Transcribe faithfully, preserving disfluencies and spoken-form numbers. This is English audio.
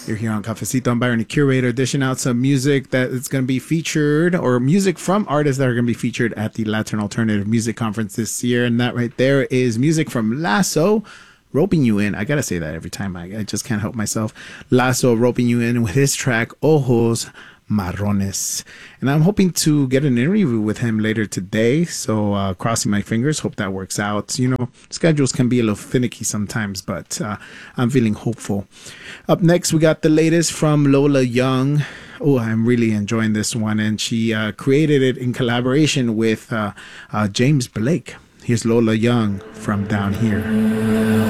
You're here on Cafecito. I'm Byron, the curator, dishing out some music that is going to be featured, or music from artists that are going to be featured at the Latin Alternative Music Conference this year. And that right there is music from Lasso, roping you in. I got to say that every time. I, I just can't help myself. Lasso roping you in with his track, Ojos Marrones. And I'm hoping to get an interview with him later today. So uh, crossing my fingers, hope that works out. You know, schedules can be a little finicky sometimes, but uh, I'm feeling hopeful. Up next, we got the latest from Lola Young. Oh, I'm really enjoying this one. And she uh, created it in collaboration with uh, uh, James Blake. Here's Lola Young from Down Here.